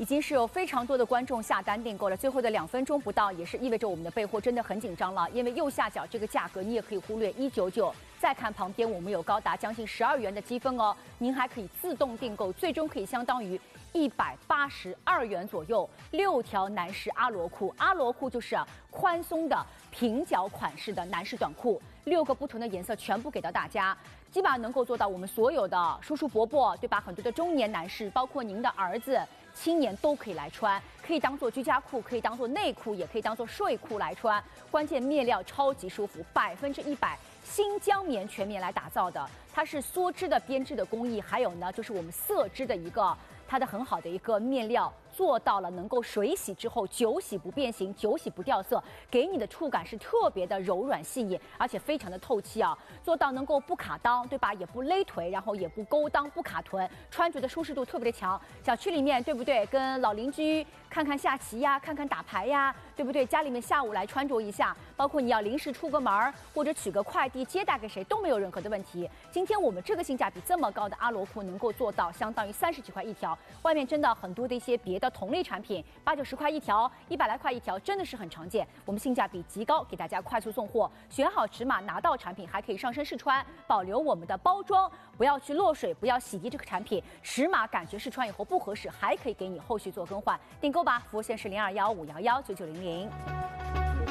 已经是有非常多的观众下单订购了，最后的2分钟不到，也是意味着我们的备货真的很紧张了。因为右下角这个价格你也可以忽略199，再看旁边我们有高达将近12元的积分哦，您还可以自动订购，最终可以相当于182元左右，6条男士阿罗裤。阿罗裤就是宽松的平角款式的男士短裤，6个不同的颜色全部给到大家，基本上能够做到我们所有的叔叔伯伯，对吧？很多的中年男士，包括您的儿子、青年都可以来穿，可以当做居家裤，可以当做内裤，也可以当做睡裤来穿。关键面料超级舒服，100%新疆棉全棉来打造的，它是梭织的编织的工艺，还有呢就是我们色织的一个它的很好的一个面料，做到了能够水洗之后久洗不变形，久洗不掉色，给你的触感是特别的柔软细腻，而且非常的透气啊，做到能够不卡裆，对吧？也不勒腿，然后也不勾裆，不卡臀，穿着的舒适度特别的强。小区里面对不对？跟老邻居看看下棋呀，看看打牌呀，对不对？家里面下午来穿着一下，包括你要临时出个门或者取个快递接待给谁都没有任何的问题。今天我们这个性价比这么高的阿罗裤能够做到相当于30几块一条，外面真的很多的一些别的同类产品80、90块一条，100来块一条，真的是很常见。我们性价比极高，给大家快速送货，选好尺码拿到产品还可以上身试穿，保留我们的包装，不要去落水，不要洗涤这个产品，尺码感觉试穿以后不合适，还可以给你后续做更换。订购吧，服务线是0215119900。